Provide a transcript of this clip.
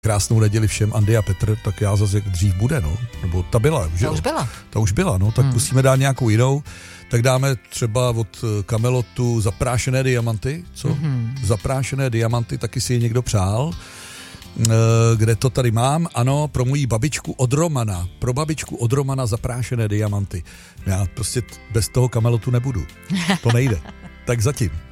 Krásnou neděli všem, Andy a Petr, tak já zase jak dřív bude, no. Nebo ta byla, že? Ta už byla, no, tak musíme dát nějakou jinou. Tak dáme třeba od Kamelotu Zaprášené diamanty, co? Zaprášené diamanty, taky si je někdo přál. Kde to tady mám? Ano, pro moji babičku od Romana. Pro babičku od Romana Zaprášené diamanty. Já prostě bez toho Kamelotu nebudu. To nejde. Tak zatím.